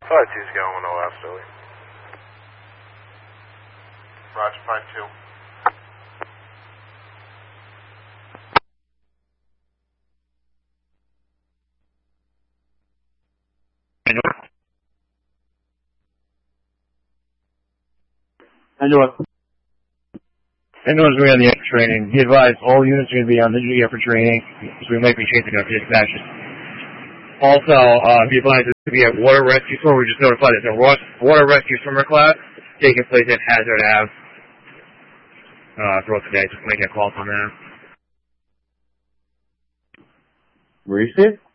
5-2's going on the last Philly. Roger, 5-2. Anyone's going on the air for training. He advised all units are going to be on the air for training, so we might be chasing up dispatches. Also, he advised us to be at water rescue swimmer. We just notified there's a water rescue swimmer class taking place at Hazard Ave throughout the day. Just making a call on that. Where you see it?